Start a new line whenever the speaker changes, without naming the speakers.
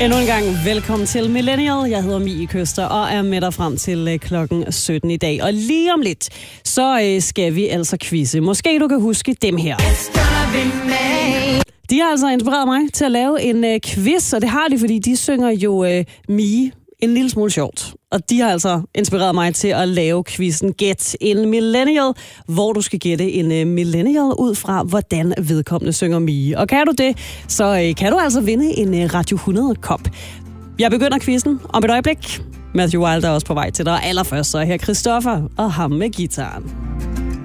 Endnu en gang velkommen til Millennial. Jeg hedder Mie Køster og er med dig frem til klokken 17 i dag. Og lige om lidt, så skal vi altså quizze. Måske du kan huske dem her. De har altså inspireret mig til at lave en quiz, og det har de, fordi de synger jo Mie en lille smule sjovt. Og de har altså inspireret mig til at lave quizzen Gæt en Millennial, hvor du skal gætte en millennial ud fra, hvordan vedkommende synger Mie. Og kan du det, så kan du altså vinde en Radio 100-kop. Jeg begynder quizzen om et øjeblik. Matthew Wilder er også på vej til dig. Allerførst så er her Christoffer og ham med guitaren.